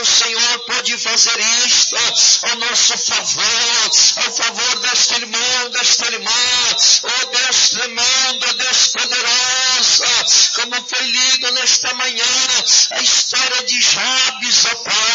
Senhor pode fazer isto ao nosso favor, ao favor deste irmão, desta irmã, Deus tremendo, Deus poderoso, como foi lido nesta manhã, a história de Jabes, ó Pai.